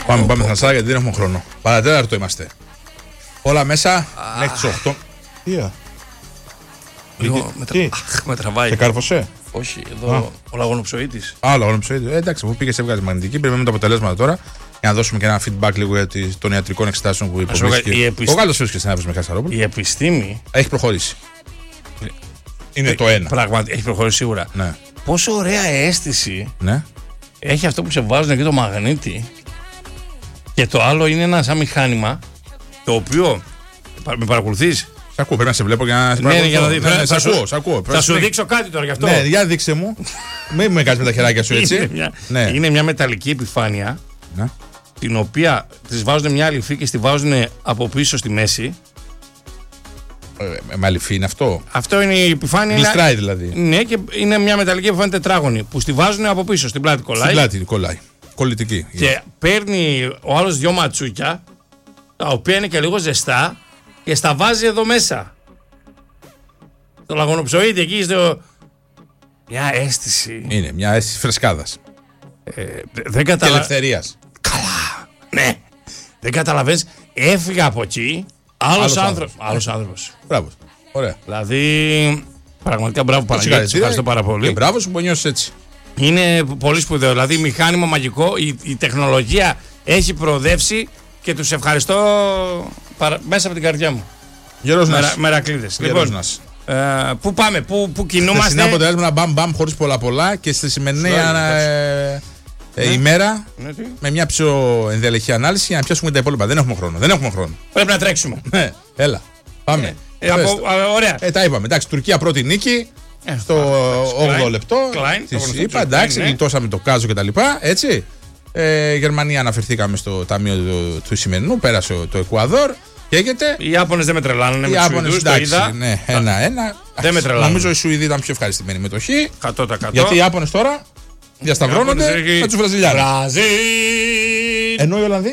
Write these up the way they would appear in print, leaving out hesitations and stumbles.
Πάμε στα σάλα γιατί δεν έχουμε χρόνο. Παρατέταρτο είμαστε. Όλα μέσα μέχρι τις 8. Με τραβάει. Σε κάρφωσε. Όχι, εδώ ο λαγονοψοίτης. Λαγονοψοίτης. Εντάξει, αφού πήγε σε έβγαζε μαγνητική, περιμένουμε τα αποτελέσματα τώρα για να δώσουμε και ένα feedback λίγο για των ιατρικών εξετάσεων που υποβρίσκει. Ο Γάλλος φίλος και συνάδελφος με Κασαρόπουλο. Η επιστήμη έχει προχωρήσει. Είναι το ένα. Πράγματι, έχει προχωρήσει σίγουρα. Ναι. Πόσο ωραία αίσθηση έχει αυτό που σε βάζουν εκεί το μαγνήτη. Και το άλλο είναι ένα σαν μηχάνημα το οποίο. Με παρακολουθείς? Σ' ακούω, πρέπει να σε βλέπω για να σε παρακολουθώ. Σ' ακούω. Θα σου δείξω κάτι τώρα γι' αυτό. Ναι, για δείξε μου. Μην με κάνεις με τα χεράκια σου έτσι. Είναι μια μεταλλική επιφάνεια την οποία της βάζουν μια αληφή και στη βάζουν από πίσω στη μέση. Με αληφή είναι αυτό? Αυτό είναι η επιφάνεια. Γλιστράει δηλαδή. Ναι, και είναι μια μεταλλική επιφάνεια τετράγωνη που στη βάζουν από πίσω, στην πλάτη κολλάει. Στην πλάτη κολλάει. Κολλητική. Και παίρνει ο άλλος δυο ματσούκια, τα οποία είναι και λίγο ζεστά, και στα βάζει εδώ μέσα. Το λαγονοψοίτη εκεί στο. Μια αίσθηση. Είναι μια αίσθηση φρεσκάδας. Δεν Και ελευθερίας. Καλά. Ναι. Δεν καταλαβαίνεις. Έφυγα από εκεί. Άλλος άνθρωπος. Μπράβο. Ωραία. Δηλαδή. Πραγματικά μπράβο Παναγιώτη. Ευχαριστώ πάρα πολύ. Και μπράβο σου που νιώσεις έτσι. Είναι πολύ σπουδαίο. Δηλαδή, μηχάνημα μαγικό. Η τεχνολογία έχει προοδεύσει και τους ευχαριστώ μέσα από την καρδιά μου. Μερακλείδες. Λοιπόν, πού πάμε, πού κινούμαστε? Είναι αποτέλεσμα ένα μπαμ χωρίς πολλά και στη σημερινή ημέρα με μια πιο ενδελεχή ανάλυση για να πιάσουμε τα υπόλοιπα. Δεν έχουμε χρόνο. Πρέπει να τρέξουμε. Έλα, πάμε. Ωραία. Τα είπαμε. Εντάξει, Τουρκία πρώτη νίκη. Στο 8ο λεπτό. Της είπα, εντάξει, γλιτώσαμε το Κάζο κτλ. Έτσι. Γερμανία αναφερθήκαμε στο ταμείο του σημερινού. Πέρασε το Εκουαδόρ. Καίγεται. Οι Ιάπωνες δεν με τρελάνουν. Οι Ιάπωνες, το είδα. Ναι, 1-1. Δεν με τρελάνουν. Νομίζω οι Σουηδοί ήταν πιο ευχαριστημένοι με το Χ. 100%. Γιατί οι Ιάπωνες τώρα διασταυρώνονται με τους Βραζιλιάνους. Ενώ οι Ολλανδοί.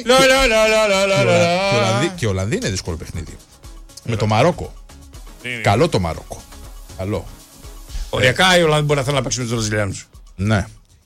Και οι Ολλανδοί είναι δύσκολο παιχνίδι. Με το Μαρόκο. Καλό το Μαρόκο. Καλό. Οριακά οι Ολλανδοί μπορεί να θέλουν να παίξουν με τους Βραζιλιάνους. Ναι.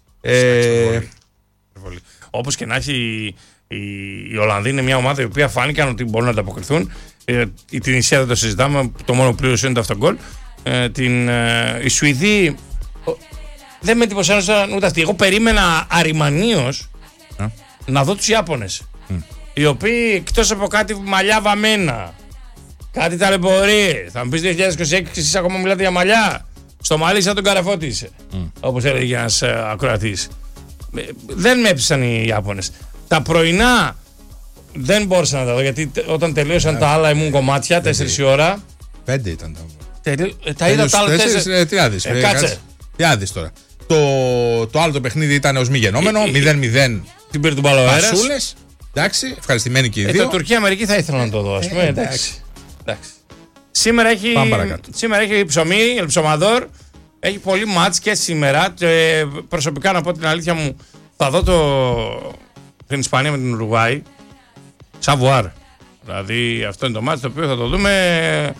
Όπως και να έχει, οι Ολλανδοί είναι μια ομάδα η οποία φάνηκαν ότι μπορούν να ανταποκριθούν. Η Τινησία δεν το συζητάμε, το μόνο πλήρως είναι το αυτογκόλ. Οι Σουηδοί δεν με εντυπωσιάζουν ούτε αυτοί. Εγώ περίμενα αριμανίως να δω τους Ιάπωνες. Οι οποίοι εκτός από κάτι μαλλιά βαμμένα, κάτι ταλαιπωρεί. Θα μου πεις 2026 εσείς ακόμα μιλάτε για μαλλιά? Στο μαλλί σαν τον Καραφώτη είσαι. Όπως έλεγε ένας ακροατής. Δεν με έπεισαν οι Ιάπωνες. Τα πρωινά δεν μπόρεσα να τα δω γιατί όταν τελείωσαν τα άλλα ήμουν κομμάτια 4 η ώρα. 5 ήταν τα είδα τα άλλα 4. Τι άδεις, κάτσε. Τι άδεις τώρα. Το άλλο το παιχνίδι ήταν ως μη γενόμενο. 0-0. Την πήρε του Μπαλοέρας. Πασούλες. Εντάξει, ευχαριστημένοι και οι δύο. Το Τουρκία-Αμερική θα ήθελα να το δω. Εντάξει. Σήμερα έχει ψωμί, ελψομαδόρ. Έχει πολύ μάτς και σήμερα. Προσωπικά να πω την αλήθεια μου, θα δω την Ισπανία με την Ουρουγουάη. Σαβουάρ. Δηλαδή αυτό είναι το μάτς το οποίο θα το δούμε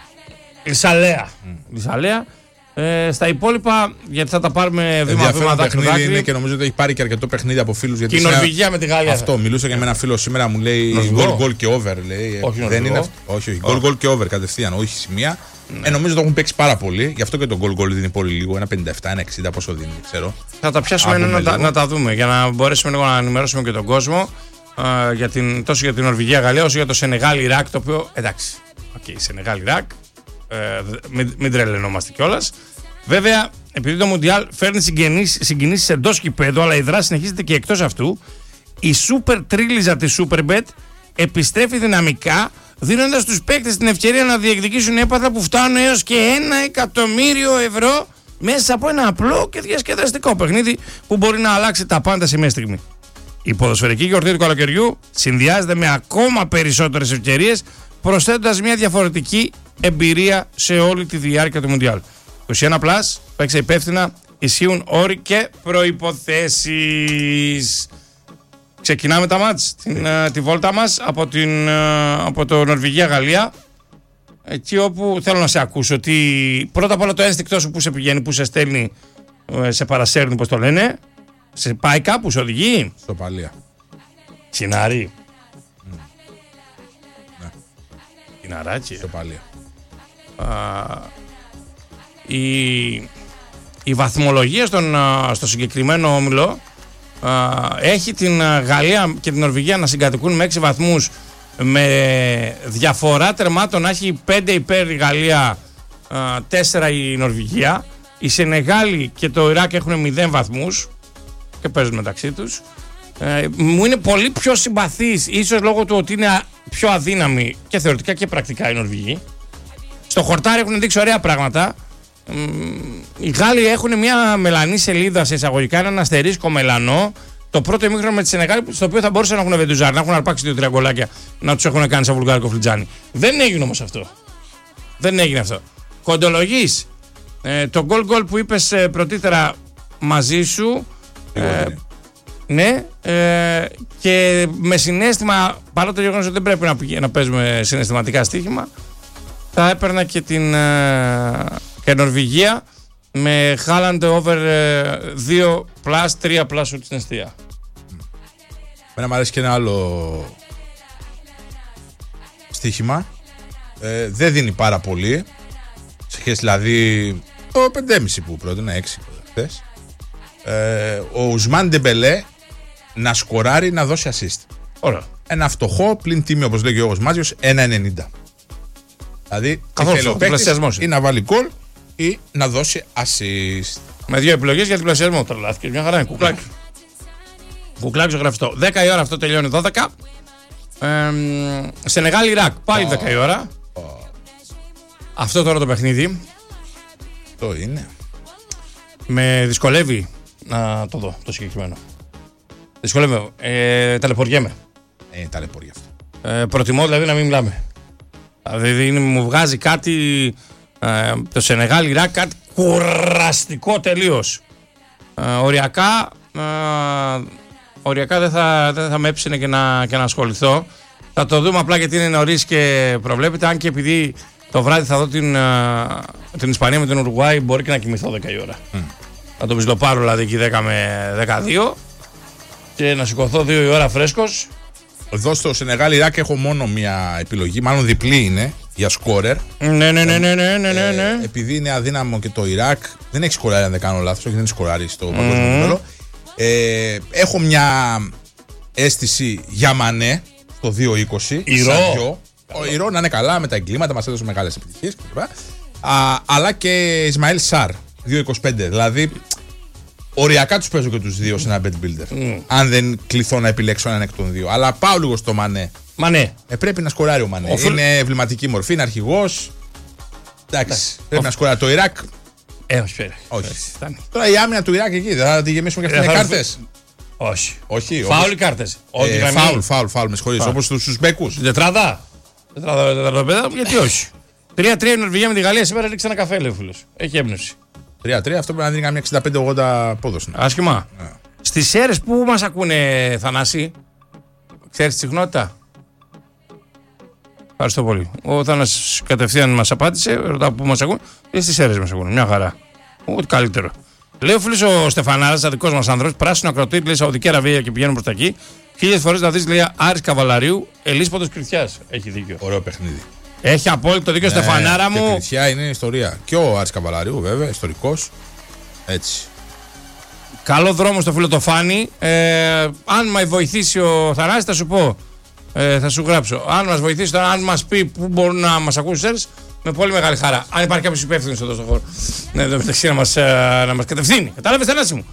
Λυσαλέα. Στα υπόλοιπα, γιατί θα τα πάρουμε βήμα-βήμα, δάκρυ-δάκρυ. Είναι και νομίζω ότι έχει πάρει και αρκετό παιχνίδι από φίλους. Και η Νορβηγία με τη Γαλλία. Αυτό, μιλούσα και με ένα φίλο σήμερα, μου λέει γκολ και over. Δεν είναι αυτό. Όχι, γκολ και over κατευθείαν, όχι σημεία. Νομίζω το έχουν παίξει πάρα πολύ. Γι' αυτό και το γκολ δίνει πολύ λίγο. Ένα 57, ένα 60, πόσο δίνει, ξέρω. Θα τα πιάσουμε να τα δούμε για να μπορέσουμε λίγο να ενημερώσουμε και τον κόσμο τόσο για την Νορβηγία-Γαλλία όσο για το Σενεγάλ-Ιράκ. Το οποίο εντάξει, Σενεγάλ-Ιράκ. Μην τρελαινόμαστε κιόλας. Βέβαια, επειδή το Μουντιάλ φέρνει συγκινήσεις εντός γηπέδου, αλλά η δράση συνεχίζεται και εκτός αυτού, η super τρίλιζα της Superbet επιστρέφει δυναμικά, δίνοντας στους παίκτες την ευκαιρία να διεκδικήσουν έπαθα που φτάνουν έως και 1.000.000 ευρώ μέσα από ένα απλό και διασκεδαστικό παιχνίδι που μπορεί να αλλάξει τα πάντα σε μια στιγμή. Η ποδοσφαιρική γιορτή του καλοκαιριού συνδυάζεται με ακόμα περισσότερες ευκαιρίες, προσθέτοντας μια διαφορετική εμπειρία σε όλη τη διάρκεια του Μουντιάλ. 21+, παίξε υπεύθυνα, ισχύουν όροι και προϋποθέσεις. Ξεκινάμε τα μάτς, τη βόλτα μας από το Νορβηγία-Γαλλία, εκεί όπου θέλω να σε ακούσω ότι πρώτα απ' όλα το ένστικτό σου που σε πηγαίνει, που σε στέλνει, σε παρασέρνει, πώς το λένε, σε πάει κάπου, σε οδηγεί. Στο Παλία. Τσινάρι. Ναι. Τσιναράκι. Στο παλιό. Η βαθμολογία στο συγκεκριμένο όμιλο έχει την Γαλλία και την Νορβηγία να συγκατοικούν με 6 βαθμούς, με διαφορά τερμάτων να έχει 5 υπέρ η Γαλλία, 4 η Νορβηγία. Η Σενεγάλη και το Ιράκ έχουν 0 βαθμούς και παίζουν μεταξύ τους. Μου είναι πολύ πιο συμπαθής, ίσως λόγω του ότι είναι πιο αδύναμη και θεωρητικά και πρακτικά οι Νορβηγοί. Στο χορτάρι έχουν δείξει ωραία πράγματα. Οι Γάλλοι έχουν μια μελανή σελίδα σε εισαγωγικά, έναν αστερίσκο μελανό. Το πρώτο ημίχρονο με τη Σενεγάλη, στο οποίο θα μπορούσαν να έχουν βεντουζάρι, να έχουν αρπάξει 2-3 γκολάκια, να τους έχουν κάνει σαν βουλγάρικο φλιτζάνι. Δεν έγινε όμως αυτό. Δεν έγινε αυτό. Κοντολογής, το γκολ που είπες πρωτήτερα μαζί σου. Ναι, και με συναίσθημα, παρά το γεγονός ότι δεν πρέπει να παίζουμε συναισθηματικά στοίχημα, θα έπαιρνα και την και Νορβηγία με Haaland over 2+, 3+ στην αιστεία. Εμένα μου αρέσει και ένα άλλο στοίχημα. Δεν δίνει πάρα πολύ. Σε σχέση δηλαδή το 5,5 που πρότεινα, 6 χθες. Ο Ουσμάν Ντεμπελέ να σκοράρει, να δώσει assist. Ωραία. Ένα φτωχό πλην τίμιο, όπως λέει και ο Γιώργος Μάζιος, 1,90. Δηλαδή καθώς ο πλασιασμός ή να βάλει γκολ ή να δώσει assist. Με 2 επιλογές για την πλασιασμό. Τρελάθηκε. Μια χαρά είναι. Κουκλάκι. Κουκλάκι ζωγραφιστό. 10 η ώρα, αυτό τελειώνει 12. Σενεγάλη Ιράκ. Πάλι 10 η ώρα. Αυτό τώρα το παιχνίδι. Το είναι. Με δυσκολεύει να το δω το συγκεκριμένο. Δυσκολεύω. Ταλαιπωριέμαι. Ταλαιπωρία αυτό. Προτιμώ δηλαδή να μην μιλάμε. Δηλαδή μου βγάζει κάτι το Σενεγάλη Ιράκ, κάτι κουραστικό τελείως. Οριακά δεν θα με έψινε και να ασχοληθώ. Θα το δούμε απλά γιατί είναι νωρίς και προβλέπεται. Αν και επειδή το βράδυ θα δω την Ισπανία με την Ουρουγουάη, μπορεί και να κοιμηθώ 10 η ώρα. Θα το ψιλοπάρω δηλαδή εκεί 10 με 12 και να σηκωθώ 2 η ώρα φρέσκος. Εδώ στο Σενεγάλη Ιράκ έχω μόνο μία επιλογή, μάλλον διπλή είναι, για σκόρερ. Ναι. Επειδή είναι αδύναμο και το Ιράκ, δεν έχει σκοράρει αν δεν κάνω λάθος, όχι δεν έχει σκοράρει στο παγκόσμιο επίπεδο. Έχω μια αίσθηση για Μανέ στο 2-20. Ο Ιρό να είναι καλά με τα εγκλήματα, μας έδωσε μεγάλες επιτυχίες κλπ. Αλλά και Ισμαήλ Σάρ 2-25. Δηλαδή οριακά τους παίζω και τους δύο σε ένα bet builder. Αν δεν κληθώ να επιλέξω έναν εκ των δύο. Αλλά πάω λίγο στο Μανέ. Πρέπει να σκοράρει ο Μανέ. Είναι εμβληματική μορφή, είναι αρχηγός. Εντάξει, πρέπει να σκοράρει. Το Ιράκ. Όχι. Τώρα η άμυνα του Ιράκ εκεί δεν θα τη γεμίσουμε και αυτές είναι κάρτες. Όχι. Φάουλ οι κάρτες. Φάουλ, με συγχωρείς. Όπως στους Μπέκους. Τετράδα, γιατί όχι. 3-3 η Νορβηγία με τη Γαλλία σήμερα ρίξε ένα καφέ, λέει ο φίλος. Έχει έμπνευση. 3-3, αυτό πρέπει να δίνει καμιά 65-80 απόδοση. Άσχημα. Στις αίρες που μας ακούνε, Θανάση, ξέρεις τη συχνότητα? Ευχαριστώ πολύ. Ο Θανάσης κατευθείαν μας απάντησε, ρωτάω που μας ακούνε, και στις αίρες μας ακούνε. Μια χαρά. Ό,τι καλύτερο. Λέει ο φίλος ο Στεφανάρας, αδικός μας άνδρος, πράσινο ακροτήρι, λέει Σαουδική Αραβία και πηγαίνουν προς τα εκεί. 1000 φορές να δεις, λέει Άρης Καβαλαρίου, Ελίσποτος Κριθιάς. Έχει δίκιο. Ωραίο παιχνίδι. Έχει απόλυτο δίκιο, Στεφανάρα μου. Η Κριθιά είναι ιστορία. Και ο Άρης Καβαλαρίου, βέβαια, ιστορικός. Έτσι. Καλό δρόμο στο φίλο το Φάνη. Αν με βοηθήσει ο Θανάσης, θα σου πω. Θα σου γράψω. Αν μας βοηθήσει τώρα, αν μας πει πού μπορούν να μας ακούσουν στις, με πολύ μεγάλη χαρά. Αν υπάρχει κάποιος υπεύθυνος εδώ στον χώρο. Ναι, εδώ μεταξύ να μας κατευθύνει. Κατάλαβες, Θανάση μου?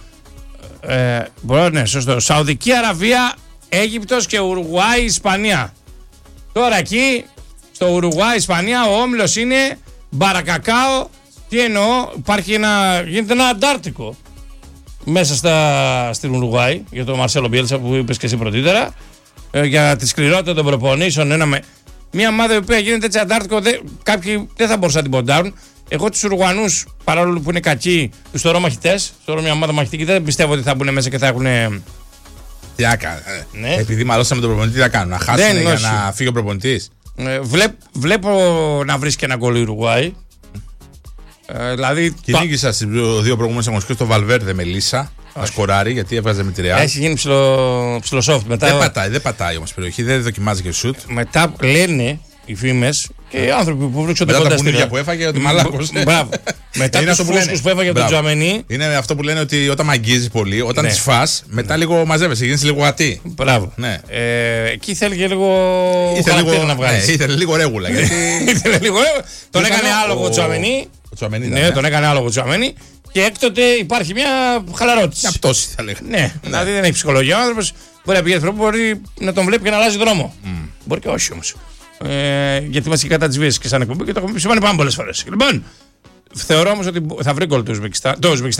Ναι, σωστό. Σαουδική Αραβία, Αίγυπτος και Ουρουγουάη, Ισπανία. Τώρα εκεί, στο Ουρουγουάη, Ισπανία, ο όμιλος είναι μπαρακακάο. Τι εννοώ, γίνεται ένα Αντάρτικο μέσα στην Ουρουγουάη για τον Μαρσέλο Μπιέλσα που είπες και εσύ πρωτήτερα. Για τη σκληρότητα των προπονήσεων, μια ομάδα η οποία γίνεται έτσι Αντάρτικο, κάποιοι δεν θα μπορούσαν να την ποντάρουν. Εγώ τους Ουρουγουανούς, παρόλο που είναι κακοί, τους θεωρώ μαχητές. Θεωρώ μια ομάδα μαχητική, δεν πιστεύω ότι θα μπουν μέσα και θα έχουν. Τι να κάνουν. Ναι. Επειδή μαλώσαμε τον προπονητή, τι να κάνουν? Να χάσουν για να φύγει ο προπονητής. Βλέπω να βρει και ένα γκολ η Ουρουγουάη. Δηλαδή. Κυνήγησα στις δύο προηγούμενες αγωνιστικές το Βαλβέρδε με Λίσα. να σκοράρει, γιατί έβγαζε με τη Real. Έχει γίνει ψηλοσόφτ. Δεν πατάει όμως περιοχή, δεν δοκιμάζει και σουτ. Μετά λένε οι φήμες και οι άνθρωποι που βρίσκονται κοντά στην Ελλάδα που έφαγε, ότι μαλάκωσε. Μπράβο. Μετά τους φούσκους που έφαγε από τον Τζουαμενί. Είναι αυτό που λένε ότι όταν μαγγίζεις πολύ, όταν τις φας, μετά λίγο μαζεύεσαι, γίνεις λίγο γατί. Μπράβο. Εκεί θέλει και λίγο χαρακτήρα να βγάλεις. Ήθελε λίγο ρέγουλα. Τον έκανε άλογο ο Τζουαμενί. Ναι, τον έκανε άλογο ο Τζουαμενί. Και έκτοτε υπάρχει μια χαλαρότηση. Μια πτώση θα λέγαμε. Ναι, δηλαδή δεν έχει ψυχολογία ο άνθρωπος. Μπορεί να πηγαίνει μπορεί να τον βλέπει και να αλλάζει δρόμο. Μπορεί και όχι όμως. Γιατί είμαστε και κατά τη βία και σαν εκπομπή και το έχουμε επισημάνει πάρα πολλές φορές. Λοιπόν, θεωρώ όμως ότι θα βρει γκολ το Ουσβεκιστάν.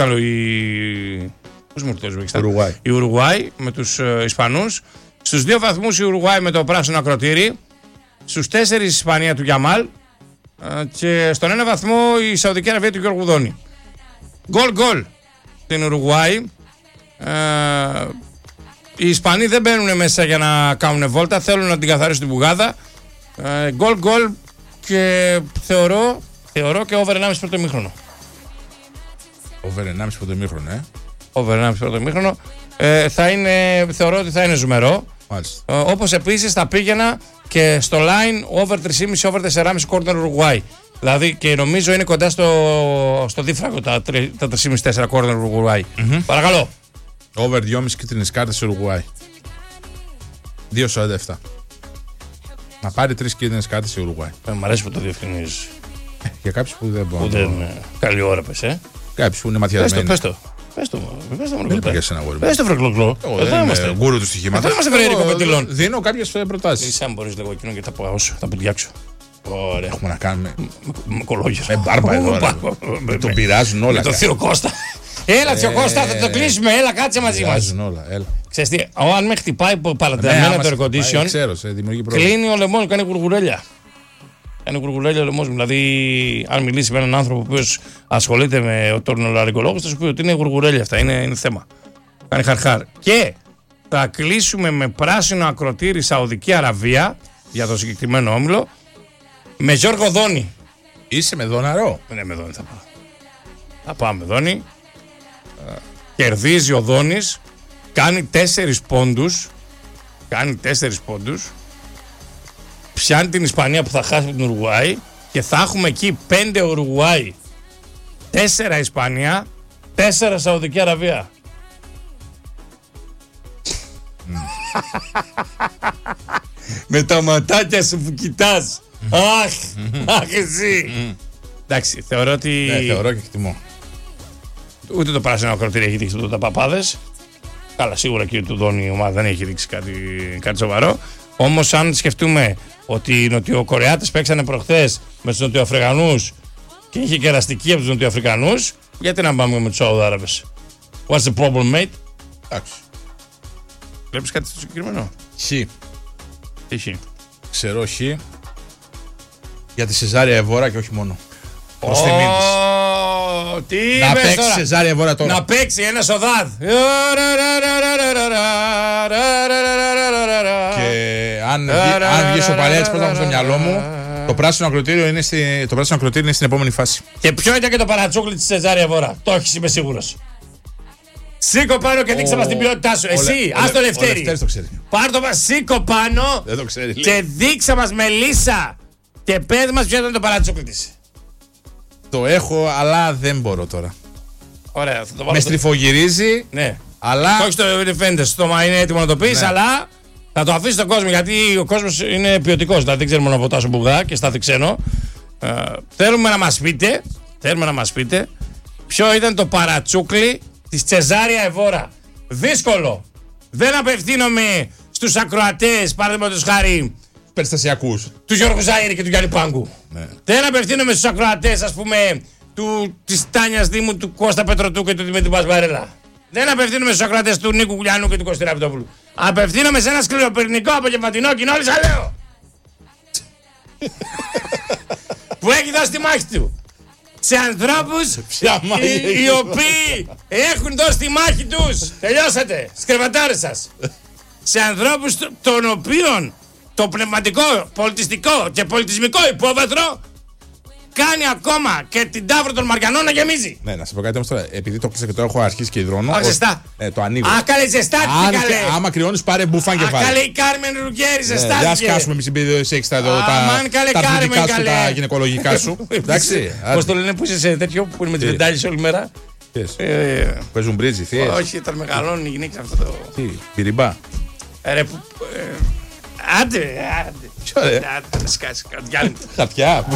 Πώς μου το Ουσβεκιστάν. Η Ουρουγουάη με τους Ισπανούς. Στους 2 βαθμούς η Ουρουγουάη με το πράσινο ακροτήρι. Στους 4 η Ισπανία του Γιαμάλ. Και στον 1 βαθμό η Σαουδική Αραβία του Γιώργου Δόνη. Γκολ στην Ουρουγουάη. Οι Ισπανοί δεν μπαίνουν μέσα για να κάνουν βόλτα. Θέλουν να την καθαρίσουν την πουγάδα. Γκολ και θεωρώ και over 1,5 πρώτο ημίχρονο. Over 1,5 πρώτο ημίχρονο, Over 1,5 πρώτο ημίχρονο. Θεωρώ ότι θα είναι ζουμερό. Όπως επίσης θα πήγαινα και στο line over 3,5 over 4,5 corner Uruguay. Δηλαδή και νομίζω είναι κοντά στο δίφραγο τα 3,5-4 corner Uruguay. Παρακαλώ. Over 2,5 κίτρινες κάρτες Uruguay. 2,47. Να πάρει 3 κίτρινες κάρτες σε Uruguay. Μ' αρέσει που το διευκρινίζεις. Για κάποιους που δεν μπορούν. Που δεν καλή ώρα πες, Κάποιους που είναι ματιασμένοι. Πες το. Δεν υπάρχει σε ένα γόρι. Πες το φρεκλοκλό. Δεν είμαστε γκούρου του στοιχήματος. Δεν είμαστε Φρέιρικο Πετιλών. Δίνω κάποιες προτάσεις. Εσύ αν μπορείς λίγο εκείνο και θα πάω, θα πουδιάξω. Ωραία. Έχουμε να κάνουμε. Με κολόγιο. Με μπάρμπα εδώ. Τον πειράζουν όλα. Με τον Θείο Κώστα. Έλα, Θείο Κώστα, θα το κλείσουμε. Έλα, κάτσε μαζί μας. Πειράζουν όλα. Ξέρεις τι, αν με χτυπάει παρατεταμένα το air condition, κλείνει ο λαιμός μου, κάνει γουργουρέλια. Κάνει γουργουρέλια ο λαιμός μου. Δηλαδή, αν μιλήσει με έναν άνθρωπο που ασχολείται με τον λαρικολόγο, θα σου πει ότι είναι γουργουρέλια αυτά. Είναι θέμα. Κάνει χαρχάρ. Και θα κλείσουμε με πράσινο ακροτήρι Σαουδική Αραβία για το συγκεκριμένο όμιλο. Με Γιώργο Δόνη. Είσαι με Δόναρο? Ναι, με Δόνη θα πάω. Θα πάω με Δόνη. Κερδίζει ο Δόνης. Κάνει 4 πόντους. Πιάνει την Ισπανία που θα χάσει την Ουρουγουάη. Και θα έχουμε εκεί 5 Ουρουγουάη, 4 Ισπανία, 4 Σαουδική Αραβία. Με τα ματάκια σου που κοιτάς. Αχ, εσύ. Εντάξει, θεωρώ ότι. Ναι, θεωρώ και εκτιμώ. Ούτε το πράσινο ακροτήρι έχει δείξει τα παπάδες. Καλά, σίγουρα και του Δόνη η ομάδα δεν έχει δείξει κάτι σοβαρό. Όμως, αν σκεφτούμε ότι οι Νοτιοκορεάτες παίξανε προχθές με τους Νοτιοαφρικανούς και είχε κεραστική από τους Νοτιοαφρικανούς, γιατί να πάμε με τους Σαουδάραβες? What's the problem, mate? Εντάξει. Βλέπεις κάτι στο συγκεκριμένο? Χ. Τι χ? Ξέρω χ. Για τη Σεζάρια Εβόρα και όχι μόνο. Προς τιμή της. Να παίξει Σεζάρια Εβόρα τώρα. Να παίξει ένα Σοδάδ. Και αν βγει στο παλιά, πρώτα έχω στο μυαλό μου, το πράσινο ακροτήριο είναι στην επόμενη φάση. Και ποιο ήταν και το παρατσούκλι της Σεζάρια Εβόρα? Το έχεις, είμαι σίγουρος. Σήκω πάνω και δείξε μας την ποιότητά σου. Εσύ, ας το Λευτέρη. Πάρ' το μας, σήκω πάνω και δείξε μας Μελίσσα. Και πες μας ποιο ήταν το παρατσούκλι της. Το έχω, αλλά δεν μπορώ τώρα. Ωραία, θα το βάλω. Με στριφογυρίζει. Ναι. Αλλά. Το όχι το defender, το μα είναι έτοιμο να το πεις, ναι. Αλλά θα το αφήσει τον κόσμο, γιατί ο κόσμος είναι ποιοτικός. Δηλαδή δεν ξέρουμε να βοτάσω μπουγά και στάθη ξένο. Θέλουμε να μας πείτε ποιο ήταν το παρατσούκλι της Σεζάρια Εβόρα. Δύσκολο. Δεν απευθύνομαι στους ακροατές, παραδείγματος χάρη, περιστασιακούς, του Γιώργου Ζαΐρη και του Γιάννη Πάγκου. Ναι. Δεν απευθύνομαι στους ακροατές, ας πούμε, της Τάνιας Δήμου, του Κώστα Πετροτού και του Δημήτρη Πασβαρέλα. Δεν απευθύνομαι στους ακροατές του Νίκου Κουλιανού και του Κωστή Ραπτόπουλου. Απευθύνομαι σε ένα σκληροπυρηνικό απογευματινό κοινό Λυσαλέο. Που έχει δώσει τη μάχη του. Σε ανθρώπους οι οποίοι έχουν δώσει τη μάχη τους. Τελειώσατε, σκρεβατάρες σας. Σε ανθρώπους των οποίων το πνευματικό, πολιτιστικό και πολιτισμικό υπόβαθρο κάνει ακόμα και την τάφρο των Μαριανών να γεμίζει. Ναι, να σε πω κάτι όμως τώρα. Επειδή το κλείσα και τώρα έχω αρχίσει και υδρώνω. Α, ζεστά. Το ανοίγω. Α, καλέ, ζεστάθηκε. Άμα κρυώνεις, πάρε μπουφάν κεφάλι. Καλέ, η Κάρμεν Ρουγκέρι, ζεστάθηκε. Δεν σκάσουμε εμείς επειδή εσύ έχεις τα αρνητικά σου, τα γυναικολογικά σου. Εντάξει. Πώς το λένε που είσαι σε τέτοιο που είναι με τις βεντάλιες όλη μέρα. Παίζουν μπρίτζι, θείες. Όχι, όταν μεγαλώνουν οι γυναίκες αυτό το. Τι, πυριμπά. Άντε. Ποιο ρε. Άντε, να σκάσει κάτι. Χαρτιά.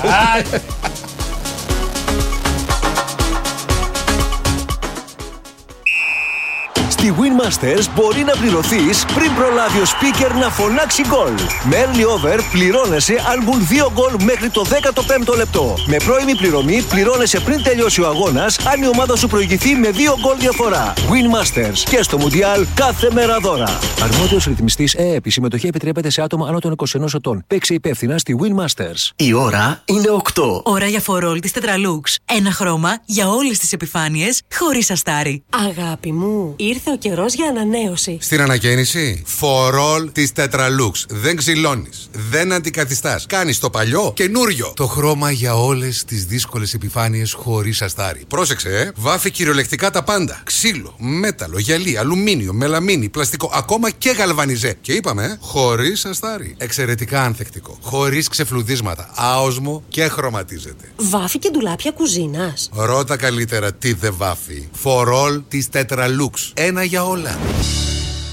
Στη Winmasters μπορεί να πληρωθείς πριν προλάβει ο speaker να φωνάξει γκολ. Με early over πληρώνεσαι αν μπουν 2 γκολ μέχρι το 15ο λεπτό. Με πρώιμη πληρωμή πληρώνεσαι πριν τελειώσει ο αγώνας αν η ομάδα σου προηγηθεί με 2 γκολ διαφορά. Winmasters και στο Μουντιάλ κάθε μέρα δώρα. Αρμόδιος ρυθμιστής ΕΕΠ. Η συμμετοχή επιτρέπεται σε άτομα άνω των 21 ετών. Παίξε υπεύθυνα στη Winmasters. Η ώρα είναι 8. Ώρα για φορόλ της Tetralux. Ένα χρώμα για όλες τις επιφάνειες χωρίς αστάρι. Αγάπη μου, ήρθε ο καιρός για ανανέωση. Στην ανακαίνιση, φορόλ της Tetralux. Δεν ξυλώνεις, δεν αντικαθιστάς. Κάνεις το παλιό καινούριο. Το χρώμα για όλες τις δύσκολες επιφάνειες χωρίς αστάρι. Πρόσεξε, βάφει κυριολεκτικά τα πάντα. Ξύλο, μέταλλο, γυαλί, αλουμίνιο, μελαμίνι, πλαστικό, ακόμα και γαλβανιζέ. Και είπαμε, χωρίς αστάρι. Εξαιρετικά ανθεκτικό. Χωρίς ξεφλουδίσματα. Άοσμο και χρωματίζεται. Βάφει και ντουλάπια κουζίνας. Ρώτα καλύτερα τι δεν βάφει. Φορόλ της Tetralux. Ένα για όλα.